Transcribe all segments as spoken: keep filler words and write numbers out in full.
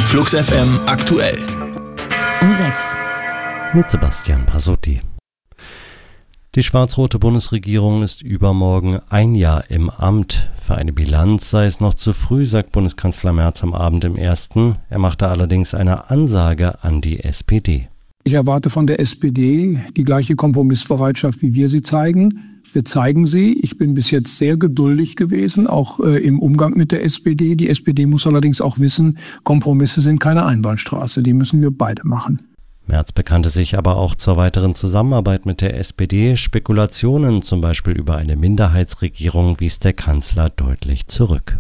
Flux F M aktuell. Um sechs. Mit Sebastian Pasotti. Die schwarz-rote Bundesregierung ist übermorgen ein Jahr im Amt. Für eine Bilanz sei es noch zu früh, sagt Bundeskanzler Merz am Abend im Ersten. Er machte allerdings eine Ansage an die S P D. Ich erwarte von der S P D die gleiche Kompromissbereitschaft, wie wir sie zeigen. Wir zeigen sie. Ich bin bis jetzt sehr geduldig gewesen, auch äh, im Umgang mit der S P D. Die S P D muss allerdings auch wissen, Kompromisse sind keine Einbahnstraße. Die müssen wir beide machen. Merz bekannte sich aber auch zur weiteren Zusammenarbeit mit der S P D. Spekulationen, zum Beispiel über eine Minderheitsregierung, wies der Kanzler deutlich zurück.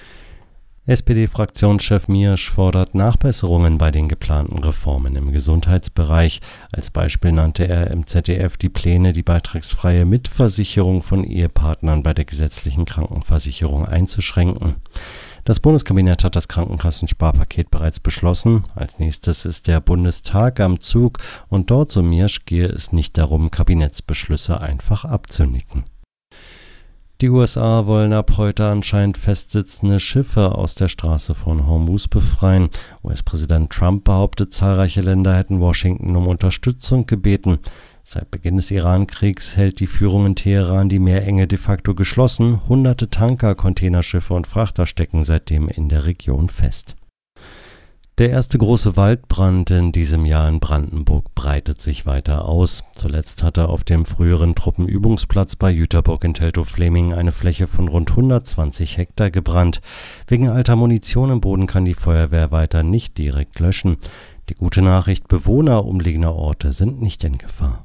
S P D-Fraktionschef Miersch fordert Nachbesserungen bei den geplanten Reformen im Gesundheitsbereich. Als Beispiel nannte er im Z D F die Pläne, die beitragsfreie Mitversicherung von Ehepartnern bei der gesetzlichen Krankenversicherung einzuschränken. Das Bundeskabinett hat das Krankenkassensparpaket bereits beschlossen. Als nächstes ist der Bundestag am Zug und dort, so Miersch, gehe es nicht darum, Kabinettsbeschlüsse einfach abzunicken. Die U S A wollen ab heute anscheinend festsitzende Schiffe aus der Straße von Hormuz befreien. U S-Präsident Trump behauptet, zahlreiche Länder hätten Washington um Unterstützung gebeten. Seit Beginn des Iran-Kriegs hält die Führung in Teheran die Meerenge de facto geschlossen. Hunderte Tanker, Containerschiffe und Frachter stecken seitdem in der Region fest. Der erste große Waldbrand in diesem Jahr in Brandenburg breitet sich weiter aus. Zuletzt hatte auf dem früheren Truppenübungsplatz bei Jüterbock in Teltow-Fleming eine Fläche von rund hundertzwanzig Hektar gebrannt. Wegen alter Munition im Boden kann die Feuerwehr weiter nicht direkt löschen. Die gute Nachricht: Bewohner umliegender Orte sind nicht in Gefahr.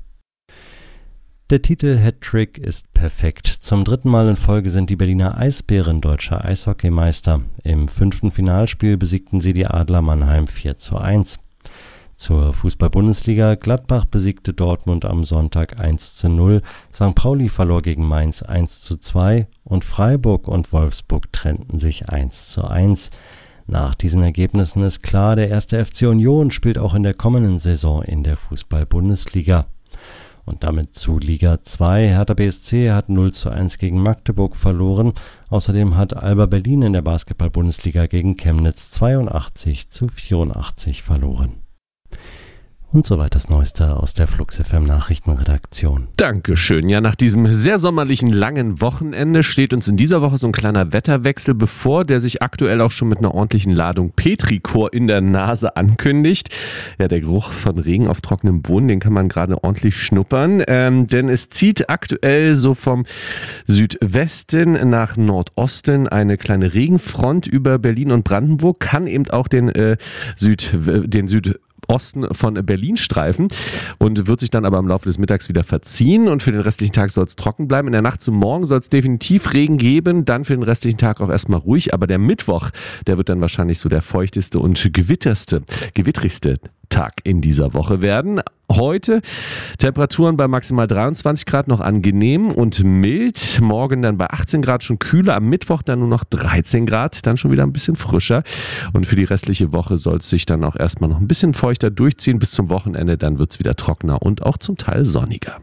Der Titel Hattrick ist perfekt. Zum dritten Mal in Folge sind die Berliner Eisbären deutscher Eishockeymeister. Im fünften Finalspiel besiegten sie die Adler Mannheim vier zu eins. Zur Fußball-Bundesliga: Gladbach besiegte Dortmund am Sonntag eins zu null, Sankt Pauli verlor gegen Mainz eins zu zwei und Freiburg und Wolfsburg trennten sich eins zu eins. Nach diesen Ergebnissen ist klar, der erste F C Union spielt auch in der kommenden Saison in der Fußball-Bundesliga. Und damit zu Liga zwei. Hertha B S C hat null zu eins gegen Magdeburg verloren. Außerdem hat Alba Berlin in der Basketball-Bundesliga gegen Chemnitz zweiundachtzig zu vierundachtzig verloren. Und soweit das Neueste aus der Flux F M Nachrichtenredaktion. Dankeschön. Ja, nach diesem sehr sommerlichen langen Wochenende steht uns in dieser Woche so ein kleiner Wetterwechsel bevor, der sich aktuell auch schon mit einer ordentlichen Ladung Petrichor in der Nase ankündigt. Ja, der Geruch von Regen auf trockenem Boden, den kann man gerade ordentlich schnuppern, ähm, denn es zieht aktuell so vom Südwesten nach Nordosten eine kleine Regenfront über Berlin und Brandenburg, kann eben auch den äh, Süd, den Süd Osten von Berlin streifen und wird sich dann aber im Laufe des Mittags wieder verziehen und für den restlichen Tag soll es trocken bleiben. In der Nacht zum Morgen soll es definitiv Regen geben, dann für den restlichen Tag auch erstmal ruhig, aber der Mittwoch, der wird dann wahrscheinlich so der feuchteste und gewitterste, gewittrigste Tag in dieser Woche werden. Heute Temperaturen bei maximal dreiundzwanzig Grad, noch angenehm und mild. Morgen dann bei achtzehn Grad schon kühler, am Mittwoch dann nur noch dreizehn Grad, dann schon wieder ein bisschen frischer. Und für die restliche Woche soll es sich dann auch erstmal noch ein bisschen feuchter durchziehen bis zum Wochenende. Dann wird es wieder trockener und auch zum Teil sonniger.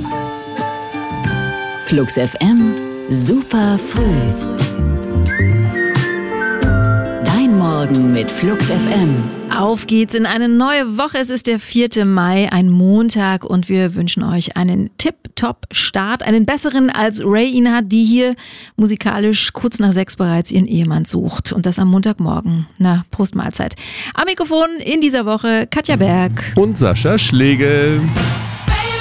Flux F M, super früh. Dein Morgen mit Flux F M. Auf geht's in eine neue Woche. Es ist der vierte Mai, ein Montag und wir wünschen euch einen Tip-Top-Start, einen besseren als Ray ihn hat, die hier musikalisch kurz nach sechs bereits ihren Ehemann sucht und das am Montagmorgen. Na, Prost Mahlzeit. Am Mikrofon in dieser Woche Katja Berg und Sascha Schlegel.